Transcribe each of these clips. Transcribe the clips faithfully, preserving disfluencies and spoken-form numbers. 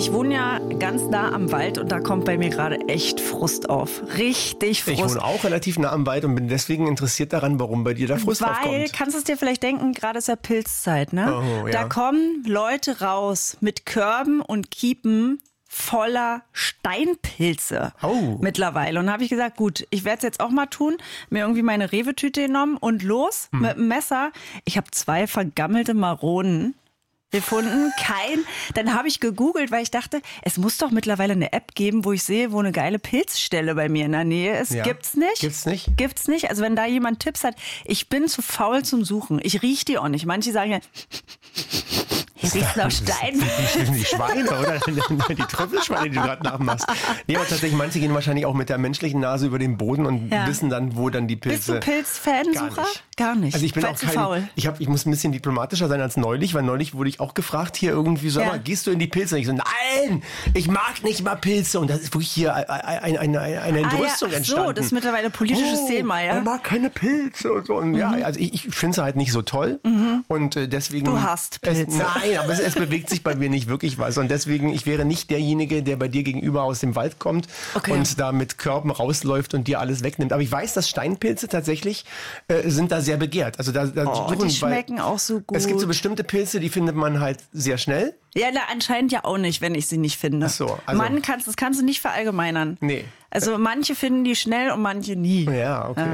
Ich wohne ja ganz nah am Wald und da kommt bei mir gerade echt Frust auf. Richtig Frust. Ich wohne auch relativ nah am Wald und bin deswegen interessiert daran, warum bei dir da Frust Weil, aufkommt. Weil, kannst du es dir vielleicht denken, gerade ist ja Pilzzeit, ne? Oh, ja. Da kommen Leute raus mit Körben und Kiepen voller Steinpilze oh. mittlerweile. Und da habe ich gesagt, gut, ich werde es jetzt auch mal tun. Mir irgendwie meine Rewe-Tüte genommen und los hm. mit dem Messer. Ich habe zwei vergammelte Maronen gefunden, kein. Dann habe ich gegoogelt, weil ich dachte, es muss doch mittlerweile eine App geben, wo ich sehe, wo eine geile Pilzstelle bei mir in der Nähe ist. Ja. Gibt's nicht? Gibt's nicht? Gibt's nicht. Also wenn da jemand Tipps hat, ich bin zu faul zum Suchen. Ich rieche die auch nicht. Manche sagen ja, hier riecht noch Stein. Das sind die Schweine, oder? Die Trüffelschweine, die du gerade nachmachst. Nee, aber tatsächlich, manche gehen wahrscheinlich auch mit der menschlichen Nase über den Boden und ja. wissen dann, wo dann die Pilze... Bist du Pilz-Fansucher? Gar nicht. Gar nicht. Also ich bin auch kein, faul. Ich, hab, ich muss ein bisschen diplomatischer sein als neulich, weil neulich wurde ich auch gefragt, hier irgendwie so, ja. aber gehst du in die Pilze? Und ich so, nein, ich mag nicht mal Pilze. Und das ist wirklich hier eine, eine, eine, eine Entrüstung ah, ja. entstanden. So, das ist mittlerweile ein politisches oh, Thema, ja? Er mag keine Pilze und so. Und mhm. ja, also ich, ich finde es halt nicht so toll. Mhm. Und äh, deswegen... Du hast Pilze. Es, nein, aber es, es bewegt sich bei mir nicht wirklich was. Und deswegen, ich wäre nicht derjenige, der bei dir gegenüber aus dem Wald kommt okay. und da mit Körben rausläuft und dir alles wegnimmt. Aber ich weiß, dass Steinpilze tatsächlich äh, sind da sehr begehrt. Also da, da oh, suchen, die schmecken auch so gut. Es gibt so bestimmte Pilze, die findet man halt sehr schnell. Ja, na, anscheinend ja auch nicht, wenn ich sie nicht finde. Ach so, also Man kannst, das kannst du nicht verallgemeinern. Nee. Also manche finden die schnell und manche nie. Ja, okay.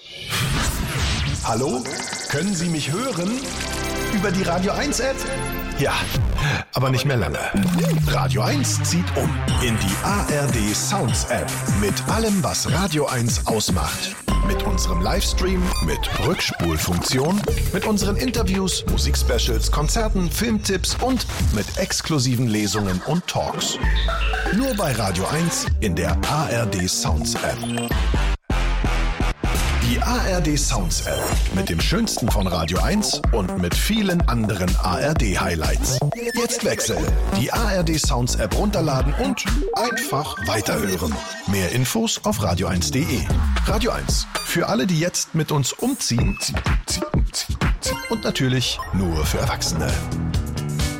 Ja. Hallo? Können Sie mich hören? Über die Radio eins App? Ja, aber nicht mehr lange. Radio eins zieht um in die A R D Sounds App mit allem, was Radio eins ausmacht. Mit unserem Livestream, mit Rückspulfunktion, mit unseren Interviews, Musikspecials, Konzerten, Filmtipps und mit exklusiven Lesungen und Talks. Nur bei Radio eins in der A R D Sounds App. Die A R D Sounds App mit dem Schönsten von Radio eins und mit vielen anderen A R D Highlights. Jetzt wechseln. Die A R D Sounds App runterladen und einfach weiterhören. Mehr Infos auf radio eins punkt de. Radio eins. Für alle, die jetzt mit uns umziehen. Und natürlich nur für Erwachsene.